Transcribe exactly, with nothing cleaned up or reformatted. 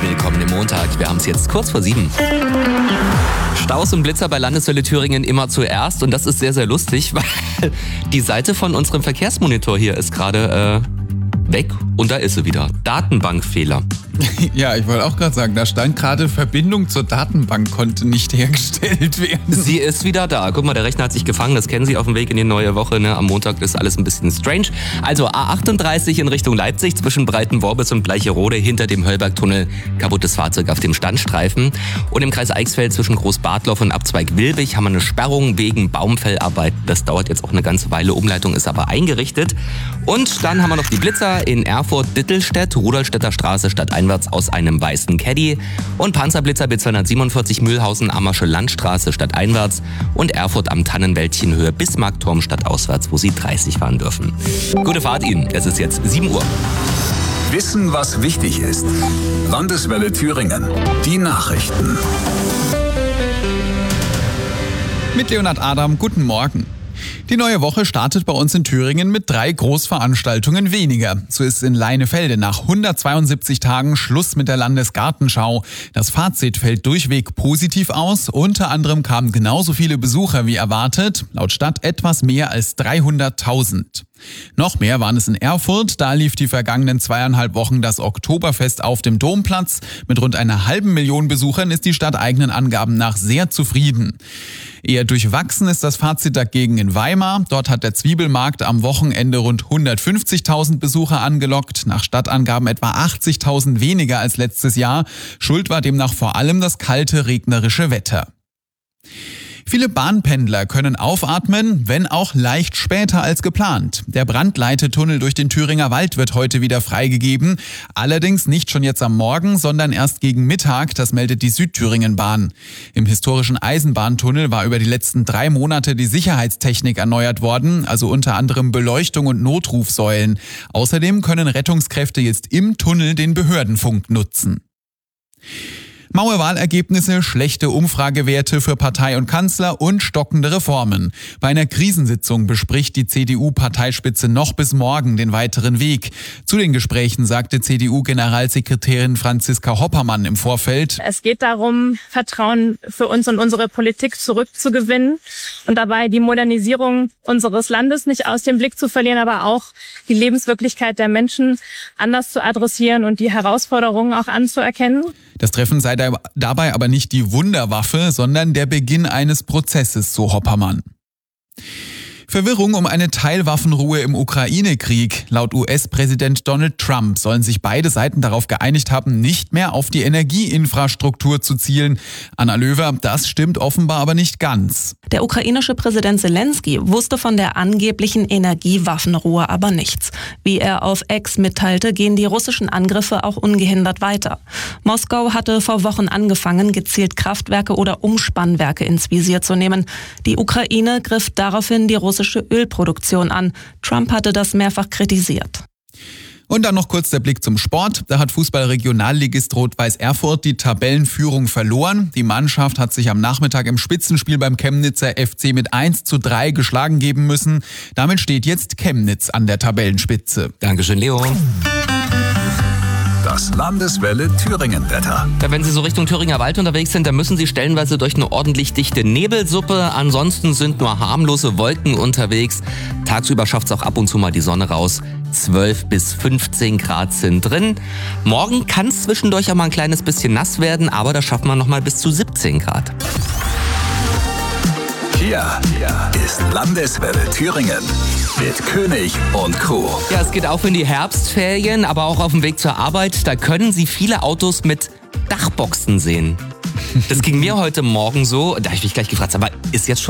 willkommen im Montag. Wir haben es jetzt kurz vor sieben. Staus und Blitzer bei Landeswelle Thüringen immer zuerst. Und das ist sehr, sehr lustig, weil die Seite von unserem Verkehrsmonitor hier ist gerade äh, weg. Und da ist sie wieder. Datenbankfehler. Ja, ich wollte auch gerade sagen, da stand gerade, Verbindung zur Datenbank konnte nicht hergestellt werden. Sie ist wieder da. Guck mal, der Rechner hat sich gefangen. Das kennen Sie auf dem Weg in die neue Woche. Ne? Am Montag ist alles ein bisschen strange. Also A achtunddreißig in Richtung Leipzig zwischen Breitenworbis und Bleicherode hinter dem Höllbergtunnel. Kaputtes Fahrzeug auf dem Standstreifen. Und im Kreis Eichsfeld zwischen Großbartloff und Abzweig Wilbig haben wir eine Sperrung wegen Baumfellarbeit. Das dauert jetzt auch eine ganze Weile. Umleitung ist aber eingerichtet. Und dann haben wir noch die Blitzer in Erfurt, Dittelstedt, Rudolstädter Straße stadteinwärts aus einem weißen Caddy und Panzerblitzer B zweihundertsiebenundvierzig Mühlhausen, Ammersche Landstraße stadteinwärts und Erfurt am Tannenwäldchen Höhe Bismarckturm stadtauswärts, wo Sie dreißig fahren dürfen. Gute Fahrt Ihnen, es ist jetzt sieben Uhr. Wissen, was wichtig ist. Landeswelle Thüringen. Die Nachrichten. Mit Leonhard Adam, guten Morgen. Die neue Woche startet bei uns in Thüringen mit drei Großveranstaltungen weniger. So ist in Leinefelde nach hundertzweiundsiebzig Tagen Schluss mit der Landesgartenschau. Das Fazit fällt durchweg positiv aus. Unter anderem kamen genauso viele Besucher wie erwartet. Laut Stadt etwas mehr als dreihunderttausend. Noch mehr waren es in Erfurt. Da lief die vergangenen zweieinhalb Wochen das Oktoberfest auf dem Domplatz. Mit rund einer halben Million Besuchern ist die Stadt eigenen Angaben nach sehr zufrieden. Eher durchwachsen ist das Fazit dagegen in Weimar. Dort hat der Zwiebelmarkt am Wochenende rund hundertfünfzigtausend Besucher angelockt. Nach Stadtangaben etwa achtzigtausend weniger als letztes Jahr. Schuld war demnach vor allem das kalte, regnerische Wetter. Viele Bahnpendler können aufatmen, wenn auch leicht später als geplant. Der Brandleitetunnel durch den Thüringer Wald wird heute wieder freigegeben. Allerdings nicht schon jetzt am Morgen, sondern erst gegen Mittag, das meldet die Südthüringenbahn. Im historischen Eisenbahntunnel war über die letzten drei Monate die Sicherheitstechnik erneuert worden, also unter anderem Beleuchtung und Notrufsäulen. Außerdem können Rettungskräfte jetzt im Tunnel den Behördenfunk nutzen. Maue Wahlergebnisse, schlechte Umfragewerte für Partei und Kanzler und stockende Reformen. Bei einer Krisensitzung bespricht die C D U-Parteispitze noch bis morgen den weiteren Weg. Zu den Gesprächen sagte C D U-Generalsekretärin Franziska Hoppermann im Vorfeld: Es geht darum, Vertrauen für uns und unsere Politik zurückzugewinnen und dabei die Modernisierung unseres Landes nicht aus dem Blick zu verlieren, aber auch die Lebenswirklichkeit der Menschen anders zu adressieren und die Herausforderungen auch anzuerkennen. Das Treffen sei dabei aber nicht die Wunderwaffe, sondern der Beginn eines Prozesses, so Hoppermann. Verwirrung um eine Teilwaffenruhe im Ukraine-Krieg. Laut U S-Präsident Donald Trump sollen sich beide Seiten darauf geeinigt haben, nicht mehr auf die Energieinfrastruktur zu zielen. Anna Löwer, das stimmt offenbar aber nicht ganz. Der ukrainische Präsident Zelensky wusste von der angeblichen Energiewaffenruhe aber nichts. Wie er auf X mitteilte, gehen die russischen Angriffe auch ungehindert weiter. Moskau hatte vor Wochen angefangen, gezielt Kraftwerke oder Umspannwerke ins Visier zu nehmen. Die Ukraine griff daraufhin die russische Ölproduktion an. Trump hatte das mehrfach kritisiert. Und dann noch kurz der Blick zum Sport. Da hat Fußball-Regionalligist Rot-Weiß Erfurt die Tabellenführung verloren. Die Mannschaft hat sich am Nachmittag im Spitzenspiel beim Chemnitzer F C mit eins zu drei geschlagen geben müssen. Damit steht jetzt Chemnitz an der Tabellenspitze. Dankeschön, Leo. Das Landeswelle Thüringen-Wetter. Ja, wenn Sie so Richtung Thüringer Wald unterwegs sind, dann müssen Sie stellenweise durch eine ordentlich dichte Nebelsuppe. Ansonsten sind nur harmlose Wolken unterwegs. Tagsüber schafft es auch ab und zu mal die Sonne raus. zwölf bis fünfzehn Grad sind drin. Morgen kann es zwischendurch auch mal ein kleines bisschen nass werden, aber da schafft man noch mal bis zu siebzehn Grad. Hier ist Landeswelle Thüringen mit König und Co. Ja, es geht auch in die Herbstferien, aber auch auf dem Weg zur Arbeit. Da können Sie viele Autos mit Dachboxen sehen. Das ging mir heute Morgen so. Da habe ich mich gleich gefragt, aber ist jetzt schon